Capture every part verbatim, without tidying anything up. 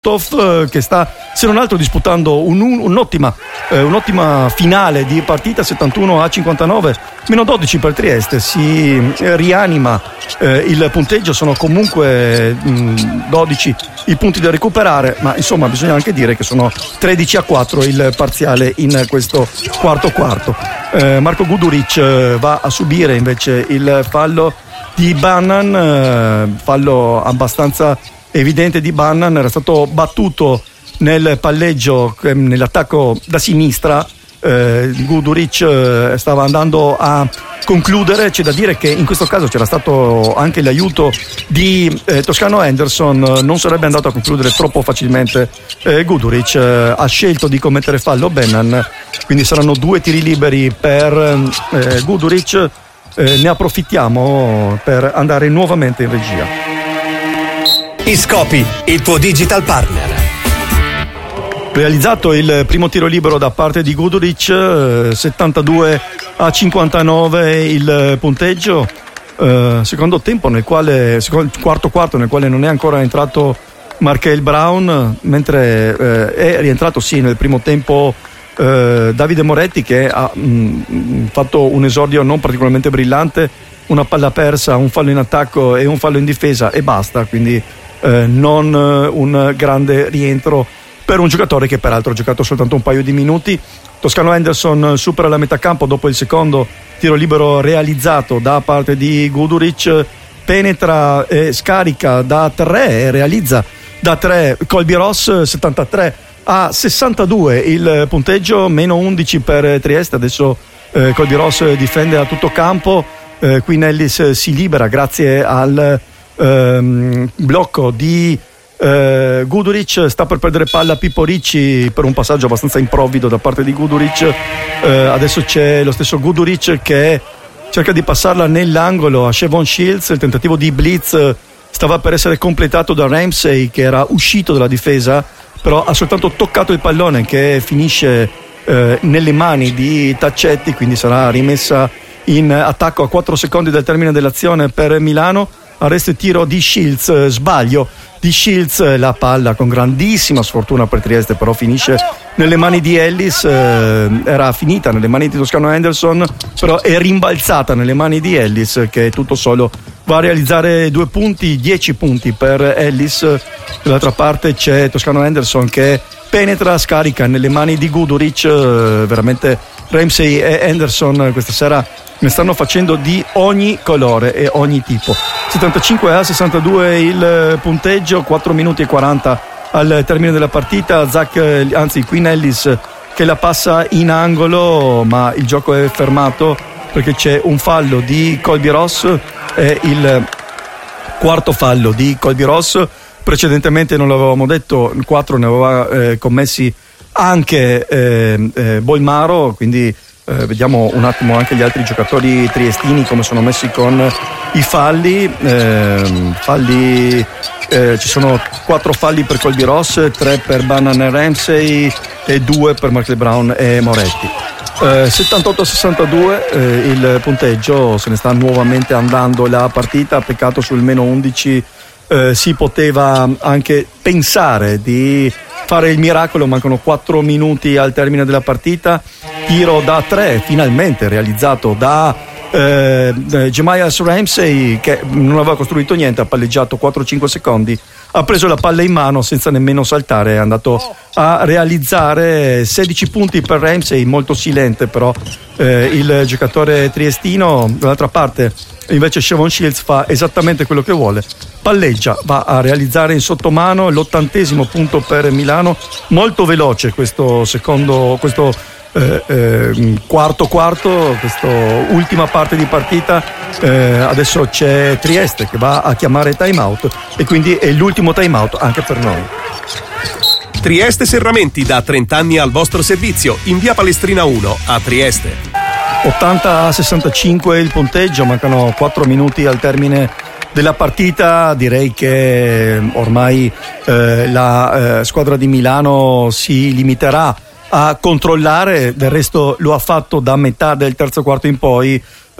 che sta se non altro disputando un, un, un'ottima, eh, un'ottima finale di partita, settantuno a cinquantanove, meno dodici per Trieste, si eh, rianima eh, il punteggio, sono comunque mh, dodici i punti da recuperare, ma insomma bisogna anche dire che sono tredici a quattro il parziale in questo quarto quarto. eh, Marko Guduric eh, va a subire invece il fallo di Bannan, eh, fallo abbastanza evidente di Bannan, era stato battuto nel palleggio, nell'attacco da sinistra. eh, Guduric eh, stava andando a concludere. C'è da dire che in questo caso c'era stato anche l'aiuto di eh, Toscano Anderson, non sarebbe andato a concludere troppo facilmente eh, Guduric, eh, ha scelto di commettere fallo Bannan, quindi saranno due tiri liberi per eh, Guduric. eh, ne approfittiamo per andare nuovamente in regia. Iscopi, il tuo digital partner. Realizzato il primo tiro libero da parte di Guduric, eh, settantadue a cinquantanove il punteggio. Eh, secondo tempo nel quale, secondo, quarto quarto nel quale non è ancora entrato Markel Brown, mentre eh, è rientrato sì nel primo tempo eh, Davide Moretti, che ha mh, fatto un esordio non particolarmente brillante, una palla persa, un fallo in attacco e un fallo in difesa e basta, quindi Eh, non eh, un grande rientro per un giocatore che peraltro ha giocato soltanto un paio di minuti. Toscano Anderson supera la metà campo dopo il secondo tiro libero realizzato da parte di Guduric, penetra e scarica da tre e realizza da tre Colby Ross, settantatré a sessantadue il punteggio, meno undici per Trieste. Adesso eh, Colby Ross difende a tutto campo, eh, Quinn Ellis si libera grazie al Ehm, blocco di eh, Guduric, sta per perdere palla Pippo Ricci per un passaggio abbastanza improvvido da parte di Guduric. Eh, adesso c'è lo stesso Guduric che cerca di passarla nell'angolo a Shavon Shields, il tentativo di blitz stava per essere completato da Ramsey, che era uscito dalla difesa, però ha soltanto toccato il pallone che finisce eh, nelle mani di Taccetti, quindi sarà rimessa in attacco a quattro secondi dal termine dell'azione per Milano. Arresto e tiro di Shields, sbaglio di Shields, la palla con grandissima sfortuna per Trieste però finisce nelle mani di Ellis, eh, era finita nelle mani di Toscano Anderson, però è rimbalzata nelle mani di Ellis, che tutto solo va a realizzare due punti, dieci punti per Ellis. Dall'altra parte c'è Toscano Anderson che penetra, scarica nelle mani di Guduric, eh, veramente Ramsey e Anderson questa sera ne stanno facendo di ogni colore e ogni tipo. settantacinque a sessantadue il punteggio, quattro minuti e quaranta al termine della partita. Zach, anzi Quinn Ellis che la passa in angolo, ma il gioco è fermato perché c'è un fallo di Colby Ross, è il quarto fallo di Colby Ross. Precedentemente non l'avevamo detto, quattro ne aveva eh, commessi anche eh, eh, Bolmaro, quindi Eh, vediamo un attimo anche gli altri giocatori triestini come sono messi con i falli. Eh, falli eh, ci sono quattro falli per Colby Ross, tre per Bannan e Ramsey e due per Markel Brown e Moretti. Eh, settantotto a sessantadue eh, il punteggio, se ne sta nuovamente andando la partita, peccato sul meno undici. Eh, si poteva anche pensare di fare il miracolo, mancano quattro minuti al termine della partita. Tiro da tre finalmente realizzato da eh, Jemias Ramsey, che non aveva costruito niente, ha palleggiato quattro cinque secondi, ha preso la palla in mano senza nemmeno saltare, è andato a realizzare sedici punti per Ramsey, molto silente però eh, il giocatore triestino. Dall'altra parte invece Shavon Shields fa esattamente quello che vuole, palleggia, va a realizzare in sottomano l'ottantesimo punto per Milano. Molto veloce questo secondo questo eh, eh, quarto quarto, questa ultima parte di partita. Eh, adesso c'è Trieste che va a chiamare time out e quindi è l'ultimo time out anche per noi. Trieste Serramenti, da trenta anni al vostro servizio, in via Palestrina uno a Trieste. ottanta a sessantacinque il punteggio, mancano quattro minuti al termine della partita. Direi che ormai eh, la eh, squadra di Milano si limiterà a controllare, del resto lo ha fatto da metà del terzo quarto in poi.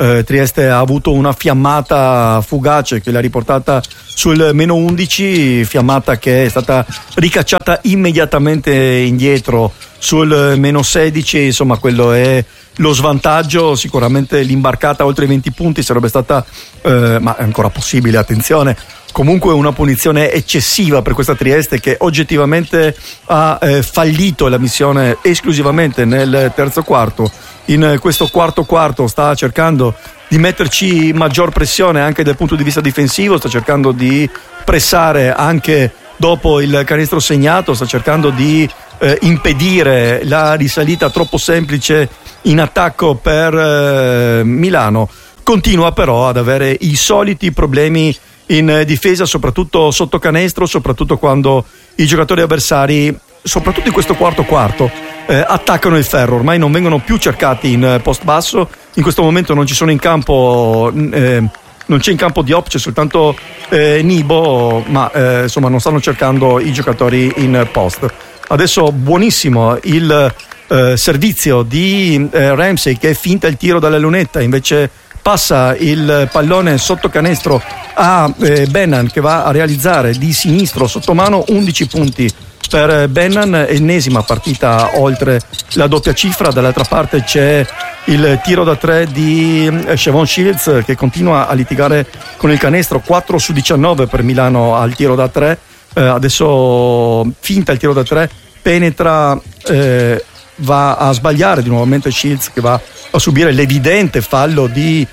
eh, Trieste ha avuto una fiammata fugace che l'ha riportata sul meno undici, fiammata che è stata ricacciata immediatamente indietro sul meno sedici. Insomma, quello è lo svantaggio. Sicuramente l'imbarcata oltre i venti punti sarebbe stata, eh, ma è ancora possibile, attenzione, comunque una punizione eccessiva per questa Trieste che oggettivamente ha eh, fallito la missione esclusivamente nel terzo quarto. In questo quarto quarto sta cercando di metterci maggior pressione anche dal punto di vista difensivo, sta cercando di pressare anche dopo il canestro segnato, sta cercando di eh, impedire la risalita troppo semplice in attacco per eh, Milano. Continua però ad avere i soliti problemi in difesa, soprattutto sotto canestro, soprattutto quando i giocatori avversari, soprattutto in questo quarto quarto, eh, attaccano il ferro. Ormai non vengono più cercati in post basso. In questo momento non ci sono in campo eh, non c'è in campo Diop, c'è soltanto eh, Nibo, ma eh, insomma non stanno cercando i giocatori in post. Adesso buonissimo il eh, servizio di eh, Ramsey che finta il tiro dalla lunetta, invece passa il pallone sotto canestro a eh, Bennan che va a realizzare di sinistro sotto mano. Undici punti per Bennan, ennesima partita oltre la doppia cifra. Dall'altra parte c'è il tiro da tre di Siobhan Shields che continua a litigare con il canestro. Quattro su diciannove per Milano al tiro da tre. Eh, adesso finta il tiro da tre, penetra, eh, va a sbagliare di nuovamente Shields che va a subire l'evidente fallo di,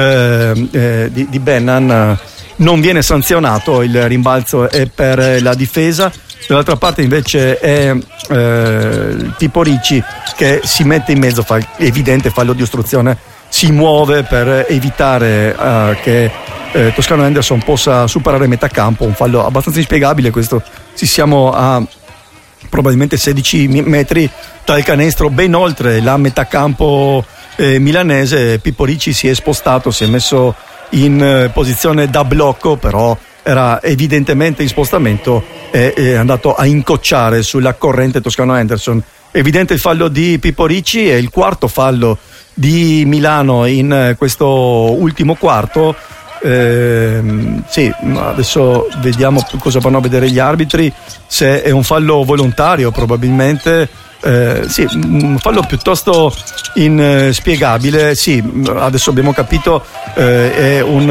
eh, eh, di, di Bennan. Non viene sanzionato, il rimbalzo è per la difesa. Dall'altra parte invece è eh, Pippo Ricci che si mette in mezzo, fa evidente fallo di ostruzione, si muove per evitare eh, che eh, Toscano Anderson possa superare metà campo. Un fallo abbastanza inspiegabile questo, ci siamo a probabilmente sedici metri dal canestro, ben oltre la metà campo eh, milanese. Pippo Ricci si è spostato, si è messo in eh, posizione da blocco, però era evidentemente in spostamento e è andato a incocciare sulla corrente Toscano Anderson. Evidente il fallo di Pippo Ricci, è il quarto fallo di Milano in questo ultimo quarto. Eh, sì, adesso vediamo cosa vanno a vedere gli arbitri, se è un fallo volontario probabilmente. Eh, sì, un fallo piuttosto inspiegabile. Sì, adesso abbiamo capito, eh, è un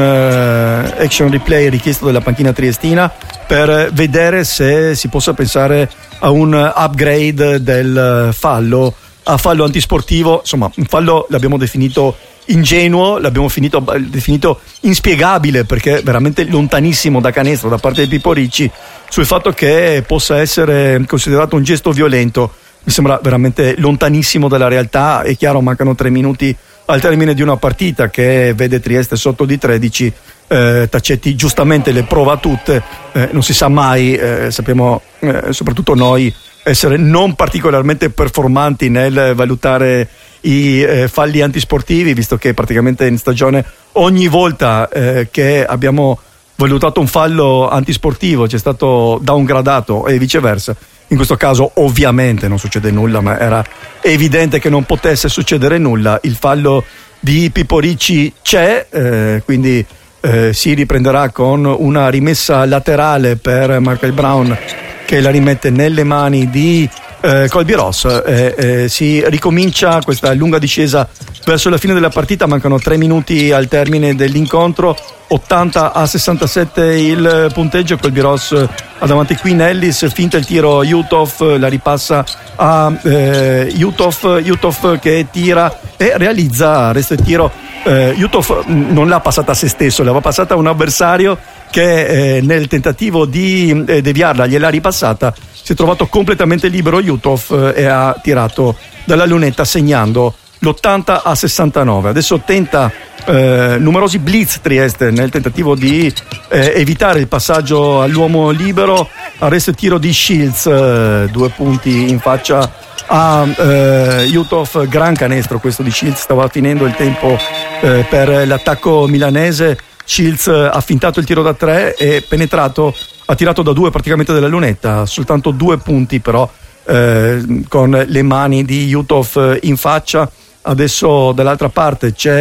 uh, action replay richiesto dalla panchina triestina per vedere se si possa pensare a un upgrade del fallo a fallo antisportivo. Insomma, un fallo l'abbiamo definito ingenuo, l'abbiamo finito, definito inspiegabile, perché veramente lontanissimo da canestro da parte di Pippo Ricci. Sul fatto che possa essere considerato un gesto violento mi sembra veramente lontanissimo dalla realtà. È chiaro, mancano tre minuti al termine di una partita che vede Trieste sotto di tredici. eh, Taccetti giustamente le prova tutte, eh, non si sa mai, eh, sappiamo eh, soprattutto noi essere non particolarmente performanti nel valutare i eh, falli antisportivi, visto che praticamente in stagione ogni volta eh, che abbiamo valutato un fallo antisportivo c'è stato downgradato e viceversa. In questo caso ovviamente non succede nulla, ma era evidente che non potesse succedere nulla. Il fallo di Pippo Ricci c'è, eh, quindi eh, si riprenderà con una rimessa laterale per Michael Brown che la rimette nelle mani di eh, Colby Ross. Eh, eh, si ricomincia questa lunga discesa verso la fine della partita, mancano tre minuti al termine dell'incontro. Ottanta a sessantasette il punteggio. Colby Ross ha davanti Queen Ellis, finta il tiro Uthoff, la ripassa a eh, Uthoff, Uthoff che tira e realizza resto il tiro. eh, Uthoff non l'ha passata a se stesso, l'aveva passata a un avversario che eh, nel tentativo di eh, deviarla gliel'ha ripassata. Si è trovato completamente libero Uthoff eh, e ha tirato dalla lunetta, segnando l'ottanta a sessantanove. Adesso tenta eh, numerosi blitz Trieste nel tentativo di eh, evitare il passaggio all'uomo libero. Arresto e tiro di Shields, eh, due punti in faccia a eh, Uthoff. Gran canestro questo di Shields, stava finendo il tempo eh, per l'attacco milanese. Shields ha fintato il tiro da tre e penetrato, ha tirato da due praticamente della lunetta, soltanto due punti però eh, con le mani di Uthoff in faccia. Adesso dall'altra parte c'è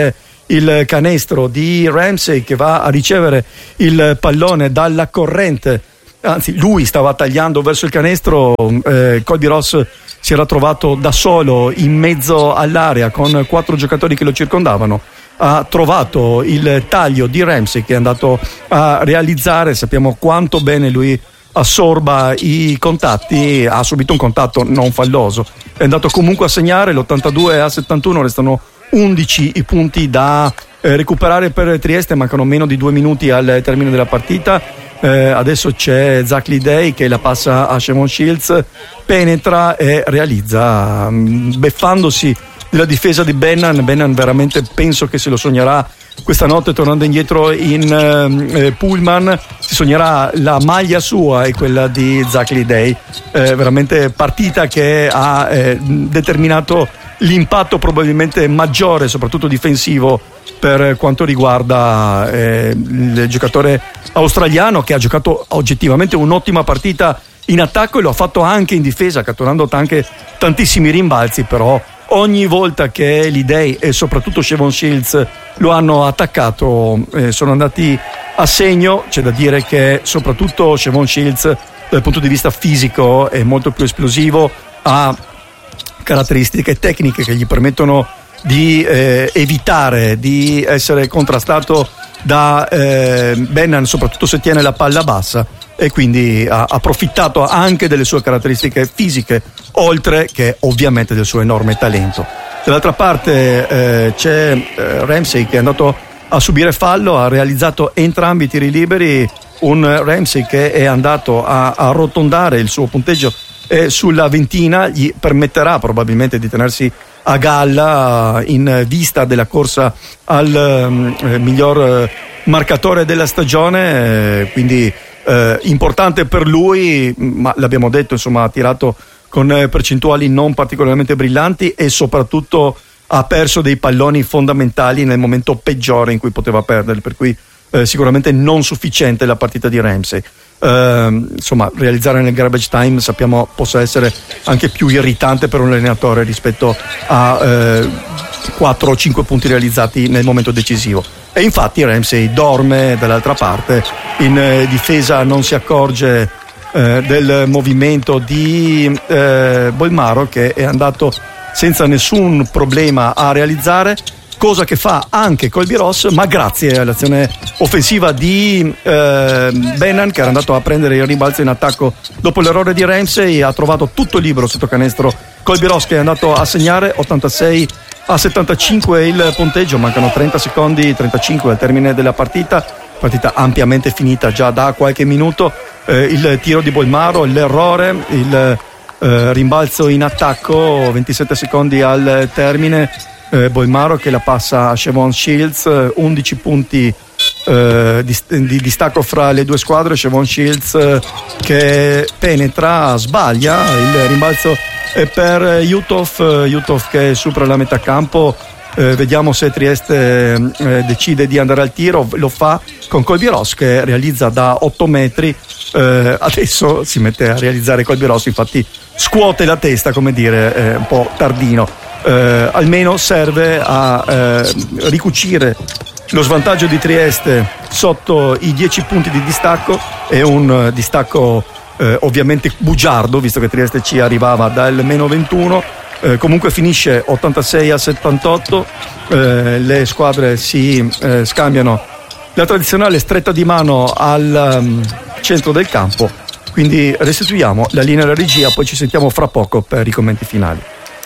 il canestro di Ramsey, che va a ricevere il pallone dalla corrente, anzi lui stava tagliando verso il canestro, eh, Colby Ross si era trovato da solo in mezzo all'area con quattro giocatori che lo circondavano, ha trovato il taglio di Ramsey che è andato a realizzare. Sappiamo quanto bene lui assorba i contatti, ha subito un contatto non falloso, è andato comunque a segnare l'ottantadue a settantuno, restano undici i punti da eh, recuperare per Trieste, mancano meno di due minuti al termine della partita. Eh, adesso c'è Zach Lidey che la passa a Shavon Shields, penetra e realizza, beffandosi della difesa di Bennan. Bennan veramente penso che se lo sognerà questa notte tornando indietro in eh, pullman, si sognerà la maglia sua e quella di Zach Lidey. Eh, veramente partita che ha eh, determinato l'impatto probabilmente maggiore, soprattutto difensivo, per quanto riguarda eh, il giocatore australiano, che ha giocato oggettivamente un'ottima partita in attacco e lo ha fatto anche in difesa, catturando anche tantissimi rimbalzi. Però ogni volta che Lidey e soprattutto Shavon Shields lo hanno attaccato eh, sono andati a segno. C'è da dire che soprattutto Shavon Shields dal punto di vista fisico è molto più esplosivo, ha caratteristiche tecniche che gli permettono di eh, evitare di essere contrastato da eh, Bennan, soprattutto se tiene la palla bassa, e quindi ha approfittato anche delle sue caratteristiche fisiche, oltre che ovviamente del suo enorme talento. Dall'altra parte eh, c'è eh, Ramsey che è andato a subire fallo, ha realizzato entrambi i tiri liberi, un Ramsey che è andato a, a arrotondare il suo punteggio eh, sulla ventina, gli permetterà probabilmente di tenersi a galla in vista della corsa al eh, miglior eh, marcatore della stagione, eh, quindi eh, importante per lui, ma l'abbiamo detto, insomma, ha tirato con eh, percentuali non particolarmente brillanti e soprattutto ha perso dei palloni fondamentali nel momento peggiore in cui poteva perderli, per cui eh, sicuramente non sufficiente la partita di Ramsey. Uh, insomma, realizzare nel garbage time sappiamo possa essere anche più irritante per un allenatore rispetto a uh, quattro o cinque punti realizzati nel momento decisivo, e infatti Ramsey dorme dall'altra parte in uh, difesa, non si accorge uh, del movimento di uh, Bolmaro, che è andato senza nessun problema a realizzare, cosa che fa anche Colby Ross, ma grazie all'azione offensiva di eh, Bennan, che era andato a prendere il rimbalzo in attacco dopo l'errore di Ramsey, ha trovato tutto libero sotto canestro Colby Ross, che è andato a segnare. Ottantasei a settantacinque il punteggio, mancano trenta secondi, trentacinque al termine della partita, partita ampiamente finita già da qualche minuto. Eh, il tiro di Bolmaro, l'errore, il eh, rimbalzo in attacco, ventisette secondi al termine. Eh, Bolmaro che la passa a Shavon Shields, undici punti eh, di, di distacco fra le due squadre. Shavon Shields eh, che penetra, sbaglia, il rimbalzo è per Uthoff, Uthoff che supera la metà campo. Eh, vediamo se Trieste eh, decide di andare al tiro, lo fa con Colby Ross che realizza da otto metri. Eh, adesso si mette a realizzare Colby Ross, infatti scuote la testa, come dire, eh, un po' tardino. Eh, almeno serve a eh, ricucire lo svantaggio di Trieste sotto i dieci punti di distacco. È un uh, distacco eh, ovviamente bugiardo, visto che Trieste ci arrivava dal meno ventuno. Eh, comunque finisce ottantasei a settantotto. Eh, le squadre si eh, scambiano la tradizionale stretta di mano al um, centro del campo, quindi restituiamo la linea alla regia, poi ci sentiamo fra poco per i commenti finali.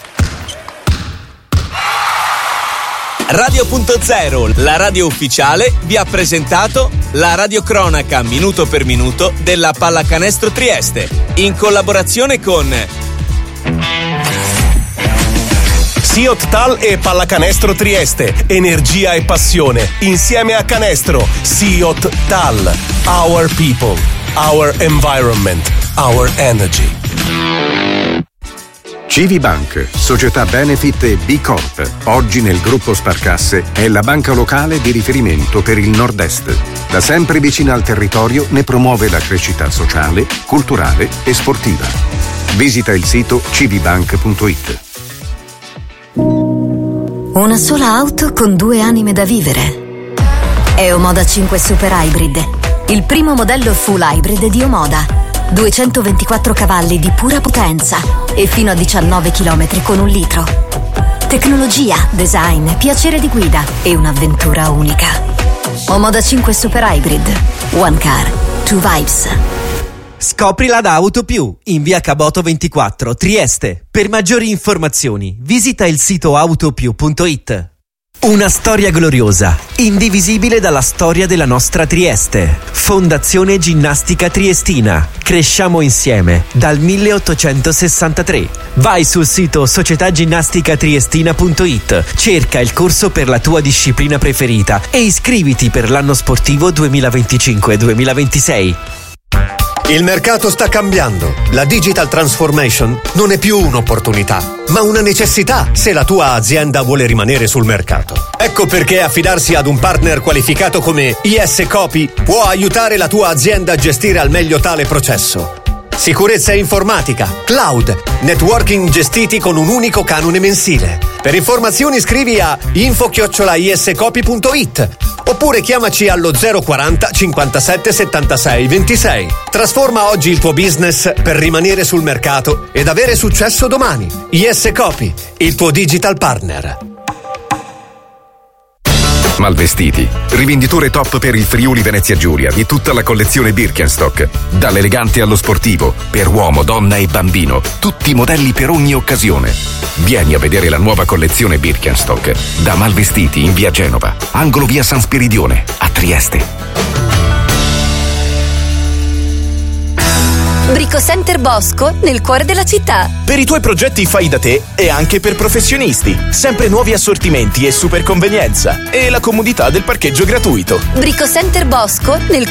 Radio punto zero, la radio ufficiale, vi ha presentato la radiocronaca minuto per minuto della Pallacanestro Trieste, in collaborazione con Siot Tal e Pallacanestro Trieste, energia e passione insieme a Canestro. Siot Tal, our people, our environment, our energy. Civibank, società Benefit e B Corp, oggi nel gruppo Sparcasse, è la banca locale di riferimento per il Nord-Est. Da sempre vicina al territorio, ne promuove la crescita sociale, culturale e sportiva. Visita il sito civibank punto it. Una Una sola auto con due anime da vivere. È Omoda cinque Super Hybrid, il primo modello full hybrid di Omoda. duecentoventiquattro cavalli di pura potenza e fino a diciannove chilometri con un litro. Tecnologia, design, piacere di guida e un'avventura unica. Omoda cinque Super Hybrid. One car, two vibes. Scoprila da Autopiù in via Caboto ventiquattro, Trieste. Per maggiori informazioni visita il sito autopiù punto it. Una storia gloriosa, indivisibile dalla storia della nostra Trieste. Fondazione Ginnastica Triestina. Cresciamo insieme dal milleottocentosessantatré. Vai sul sito società ginnastica triestina punto it, cerca il corso per la tua disciplina preferita e iscriviti per l'anno sportivo duemilaventicinque duemilaventisei. Il mercato sta cambiando. La digital transformation non è più un'opportunità, ma una necessità se la tua azienda vuole rimanere sul mercato. Ecco perché affidarsi ad un partner qualificato come I S Copy può aiutare la tua azienda a gestire al meglio tale processo. Sicurezza informatica, cloud, networking gestiti con un unico canone mensile. Per informazioni scrivi a info chiocciola iscopy punto it oppure chiamaci allo zero quaranta cinquantasette settantasei ventisei. Trasforma oggi il tuo business per rimanere sul mercato ed avere successo domani. I S Copy, il tuo digital partner. Malvestiti, rivenditore top per il Friuli Venezia Giulia di tutta la collezione Birkenstock, dall'elegante allo sportivo, per uomo, donna e bambino, tutti i modelli per ogni occasione. Vieni a vedere la nuova collezione Birkenstock da Malvestiti in via Genova, angolo via San Spiridione, a Trieste. Bricocenter Bosco nel cuore della città. Per i tuoi progetti fai da te e anche per professionisti. Sempre nuovi assortimenti e super convenienza. E la comodità del parcheggio gratuito. Bricocenter Bosco nel